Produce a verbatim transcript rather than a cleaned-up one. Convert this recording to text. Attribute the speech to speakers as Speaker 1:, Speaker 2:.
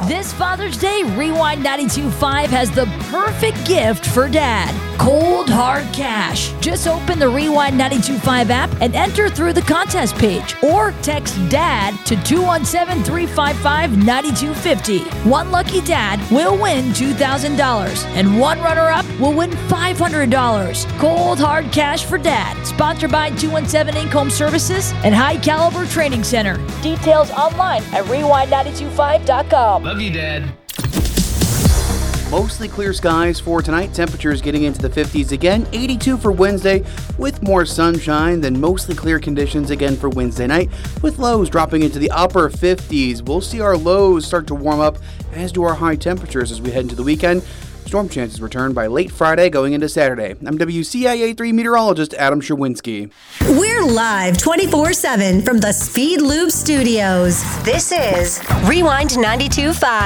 Speaker 1: This Father's Day, Rewind ninety-two point five has the perfect gift for Dad. Cold Hard Cash. Just open the Rewind ninety-two point five app and enter through the contest page. Or text DAD to two one seven, three five five, nine two five zero. One lucky dad will win two thousand dollars and one runner-up will win five hundred dollars. Cold Hard Cash for Dad. Sponsored by two one seven Inc Home Services and High Caliber Training Center. Details online at rewind nine two five dot com.
Speaker 2: Love you, Dad.
Speaker 3: Mostly clear skies for tonight. Temperatures getting into the fifties again. eighty-two for Wednesday with more sunshine. Then mostly clear conditions again for Wednesday night with lows dropping into the upper fifties. We'll see our lows start to warm up, as do our high temperatures as we head into the weekend. Storm chances return by late Friday going into Saturday. I'm W C I A three meteorologist Adam Sherwinski.
Speaker 4: We're live twenty-four seven from the Speed Loop Studios. This is Rewind ninety-two point five.